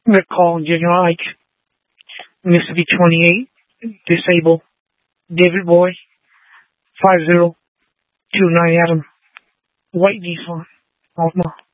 Rick Call, Junior Ike, Mississippi 28, Disable, David Boy, 5029 Adam, White Nissan, Alma.